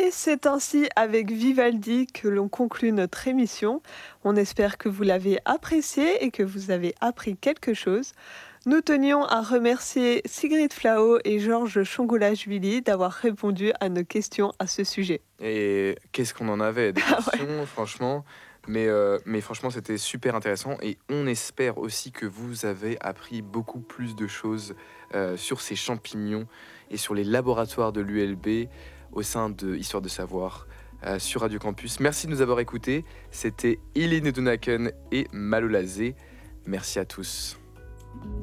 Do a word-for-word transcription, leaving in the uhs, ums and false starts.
Et c'est ainsi avec Vivaldi que l'on conclut notre émission. On espère que vous l'avez apprécié et que vous avez appris quelque chose. Nous tenions à remercier Sigrid Flao et Georges Chongola-Juili d'avoir répondu à nos questions à ce sujet. Et qu'est-ce qu'on en avait des Ah ouais. questions, franchement. Mais, euh, mais franchement, c'était super intéressant. Et on espère aussi que vous avez appris beaucoup plus de choses euh, sur ces champignons et sur les laboratoires de l'U L B au sein de Histoire de savoir euh, sur Radio Campus. Merci de nous avoir écoutés. C'était Eline Dunaken et Malo Lazé. Merci à tous.